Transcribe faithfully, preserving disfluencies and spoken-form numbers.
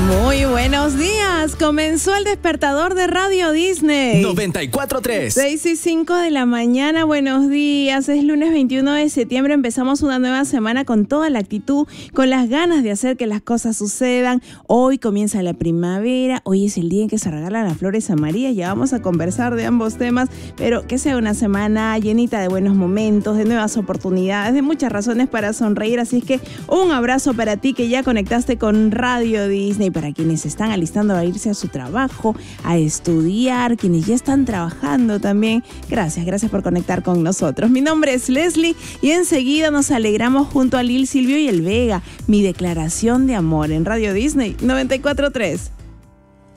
Muy buenos días. Comenzó el despertador de Radio Disney. noventa y cuatro punto tres. seis y cinco de la mañana. Buenos días. Es lunes veintiuno de septiembre. Empezamos una nueva semana con toda la actitud, con las ganas de hacer que las cosas sucedan. Hoy comienza la primavera. Hoy es el día en que se regalan las flores amarillas. Ya vamos a conversar de ambos temas, pero que sea una semana llenita de buenos momentos, de nuevas oportunidades, de muchas razones para sonreír. Así es que un abrazo para ti que ya conectaste con Radio Disney. Para quienes están alistando a irse a su trabajo, a estudiar, quienes ya están trabajando también, gracias, gracias por conectar con nosotros. Mi nombre es Leslie y enseguida nos alegramos junto a Lil Silvio y el Vega, Mi Declaración de Amor en Radio Disney noventa y cuatro punto tres.